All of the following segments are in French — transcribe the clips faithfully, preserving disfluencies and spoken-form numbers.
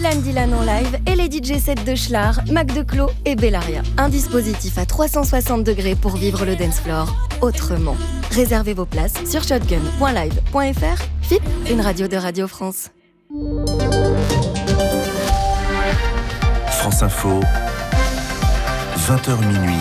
Ilan Dylan en live et les D J sets de Schlar, Mac Declos et Bellaria. Un dispositif à trois cent soixante degrés pour vivre le dance floor autrement. Réservez vos places sur shotgun point live point f r. F I P, une radio de Radio France. France Info, vingt heures minuit.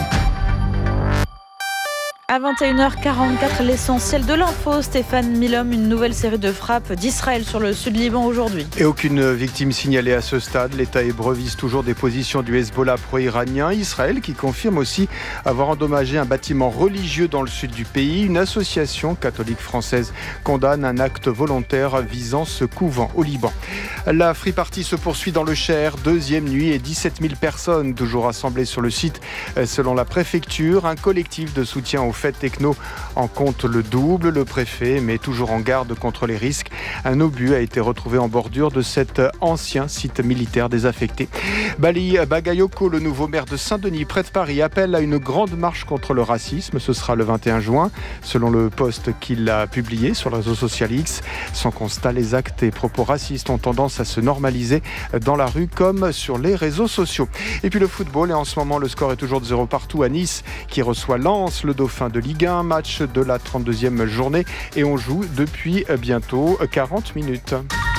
À vingt et une heures quarante-quatre, l'essentiel de l'info. Stéphane Milhomme, une nouvelle série de frappes d'Israël sur le sud Liban aujourd'hui. Et aucune victime signalée à ce stade. L'État hébreu vise toujours des positions du Hezbollah pro-iranien. Israël qui confirme aussi avoir endommagé un bâtiment religieux dans le sud du pays. Une association catholique française condamne un acte volontaire visant ce couvent au Liban. La Free Party se poursuit dans le Cher. Deuxième nuit et dix-sept mille personnes toujours rassemblées sur le site. Selon la préfecture, un collectif de soutien aux fêtes techno en compte le double. Le préfet met toujours en garde contre les risques. Un obus a été retrouvé en bordure de cet ancien site militaire désaffecté. Bali Bagayoko, le nouveau maire de Saint-Denis, près de Paris, appelle à une grande marche contre le racisme. Ce sera le vingt et un juin, selon le post qu'il a publié sur le réseau social X. Sans constat, les actes et propos racistes ont tendance à se normaliser dans la rue comme sur les réseaux sociaux. Et puis le football, et en ce moment, le score est toujours de zéro partout à Nice, qui reçoit Lens, le dauphin de Ligue un, match de la trente-deuxième journée, et on joue depuis bientôt quarante minutes.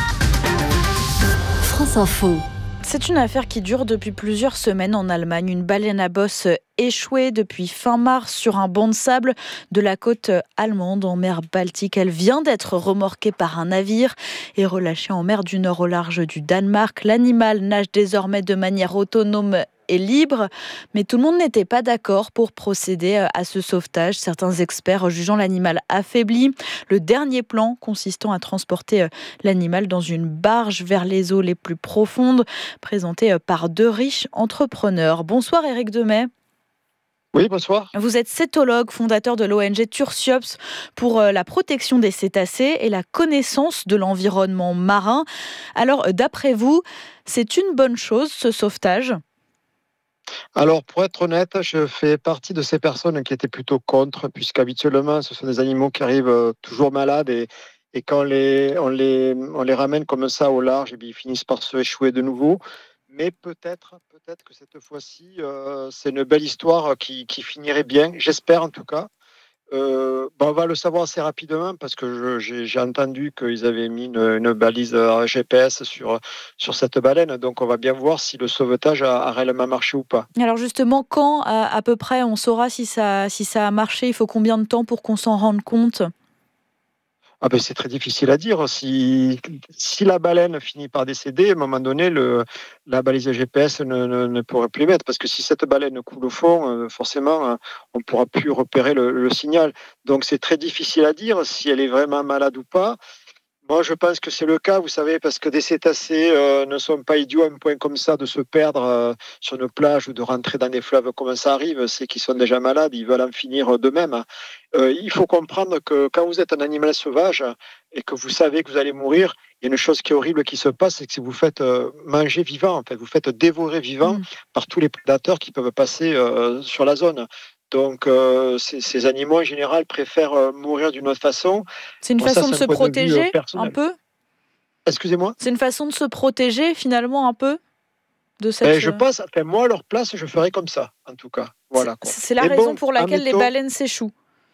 France Info. C'est une affaire qui dure depuis plusieurs semaines en Allemagne. Une baleine à bosse échouée depuis fin mars sur un banc de sable de la côte allemande en mer Baltique. Elle vient d'être remorquée par un navire et relâchée en mer du Nord au large du Danemark. L'animal nage désormais de manière autonome et libre, mais tout le monde n'était pas d'accord pour procéder à ce sauvetage. Certains experts jugeant l'animal affaibli. Le dernier plan consistant à transporter l'animal dans une barge vers les eaux les plus profondes, présenté par deux riches entrepreneurs. Bonsoir Éric Demey. Oui, bonsoir. Vous êtes cétologue, fondateur de l'O N G Tursiops pour la protection des cétacés et la connaissance de l'environnement marin. Alors, d'après vous, c'est une bonne chose ce sauvetage ? Alors, pour être honnête, je fais partie de ces personnes qui étaient plutôt contre, puisqu'habituellement, ce sont des animaux qui arrivent toujours malades et, et quand on les, on, les, on les ramène comme ça au large, et bien, ils finissent par se échouer de nouveau. Mais peut-être, peut-être que cette fois-ci, euh, c'est une belle histoire qui, qui finirait bien, j'espère en tout cas. Euh, ben on va le savoir assez rapidement parce que je, j'ai, j'ai entendu qu'ils avaient mis une, une balise G P S sur, sur cette baleine. Donc, on va bien voir si le sauvetage a, a réellement marché ou pas. Alors justement, quand à, à peu près on saura si ça, si ça a marché? Il faut combien de temps pour qu'on s'en rende compte? Ah ben c'est très difficile à dire. Si, si la baleine finit par décéder, à un moment donné, le, la balise G P S ne, ne, ne pourrait plus mettre. Parce que si cette baleine coule au fond, forcément, on ne pourra plus repérer le, le signal. Donc c'est très difficile à dire si elle est vraiment malade ou pas. Moi, je pense que c'est le cas, vous savez, parce que des cétacés euh, ne sont pas idiots à un point comme ça de se perdre euh, sur nos plages ou de rentrer dans des fleuves comme ça arrive. C'est qu'ils sont déjà malades, ils veulent en finir d'eux-mêmes. Euh, il faut comprendre que quand vous êtes un animal sauvage et que vous savez que vous allez mourir, il y a une chose qui est horrible qui se passe, c'est que si vous faites euh, manger vivant, en fait, vous faites dévorer vivant mmh. par tous les prédateurs qui peuvent passer euh, sur la zone. Donc, euh, ces, ces animaux, en général, préfèrent euh, mourir d'une autre façon. C'est une bon, façon ça, de se protéger, de un peu ? Excusez-moi ? C'est une façon de se protéger, finalement, un peu de cette... Ben, je pense, enfin, moi, à leur place, je ferais comme ça, en tout cas. Voilà, c'est, c'est la Et raison bon, pour laquelle admettons... les baleines s'échouent.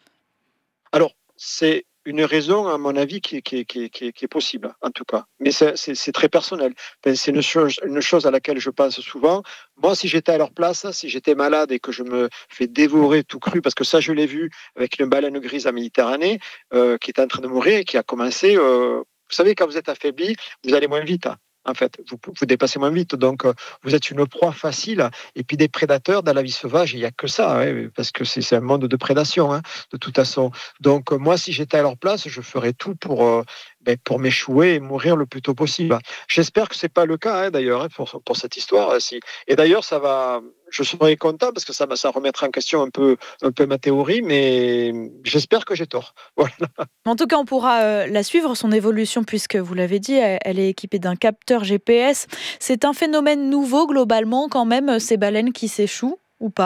Alors, c'est une raison, à mon avis, qui, qui, qui, qui, qui est possible, en tout cas. Mais c'est, c'est, c'est très personnel. Enfin, c'est une chose, une chose à laquelle je pense souvent. Moi, si j'étais à leur place, si j'étais malade et que je me fais dévorer tout cru, parce que ça, je l'ai vu avec une baleine grise en Méditerranée, euh, qui est en train de mourir et qui a commencé... Euh, vous savez, quand vous êtes affaibli, vous allez moins vite. Hein. En fait, vous, vous dépassez moins vite, donc euh, vous êtes une proie facile. Et puis des prédateurs dans la vie sauvage, il n'y a que ça, hein, parce que c'est, c'est un monde de prédation, hein, de toute façon. Donc euh, moi, si j'étais à leur place, je ferais tout pour euh, ben, pour m'échouer et mourir le plus tôt possible. J'espère que c'est pas le cas, hein, d'ailleurs, hein, pour pour cette histoire. Si. Et d'ailleurs, ça va. Je serais content parce que ça, ça remettra en question un peu, un peu ma théorie, mais j'espère que j'ai tort. Voilà. En tout cas, on pourra euh, la suivre, son évolution, puisque vous l'avez dit, elle, elle est équipée d'un capteur G P S. C'est un phénomène nouveau, globalement, quand même, ces baleines qui s'échouent, ou pas ?